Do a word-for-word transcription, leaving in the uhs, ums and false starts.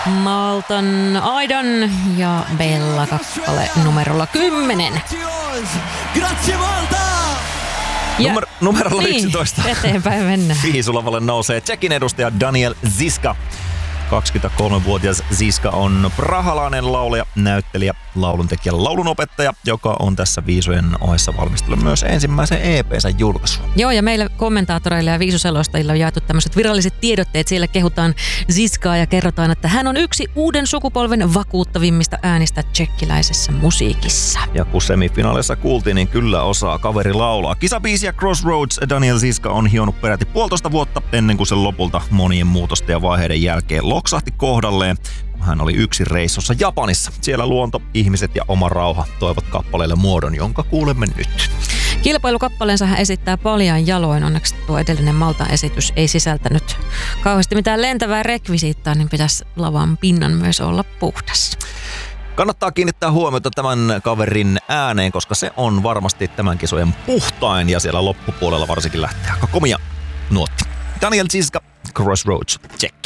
Maltan Aidan ja Bella kappale numerolla kymmenen. Grazie Malta! Ja, Numer- numerolla niin, yksitoista. eteenpäin mennään. Viisulavalle nousee Tšekin edustaja Daniel Ziska. kaksikymmentäkolmevuotias Ziska on prahalainen laulaja, näyttelijä, lauluntekijä, laulunopettaja, joka on tässä viisujen ohessa valmistellut myös ensimmäisen E P:nsä julkaisua. Joo, ja meille kommentaattoreille ja viisuselostajille on jaettu tämmöiset viralliset tiedotteet. Siellä kehutaan Ziskaa ja kerrotaan, että hän on yksi uuden sukupolven vakuuttavimmista äänistä tšekkiläisessä musiikissa. Ja kun semifinaaleissa kuultiin, niin kyllä osaa kaveri laulaa. Kisabiisiä Crossroads Daniel Ziska on hionut peräti puolitoista vuotta ennen kuin se lopulta monien muutosten ja vaiheiden jälkeen loksahti kohdalleen. Hän oli yksin reissussa Japanissa. Siellä luonto, ihmiset ja oma rauha toivat kappaleelle muodon, jonka kuulemme nyt. Kilpailukappaleensa hän esittää paljain jaloin. Onneksi tuo edellinen Maltan esitys ei sisältänyt kauheasti mitään lentävää rekvisiittaa, niin pitäisi lavan pinnan myös olla puhdas. Kannattaa kiinnittää huomiota tämän kaverin ääneen, koska se on varmasti tämän kisojen puhtain ja siellä loppupuolella varsinkin lähtee aika komia nuotti. Daniel Ziska, Crossroads, check.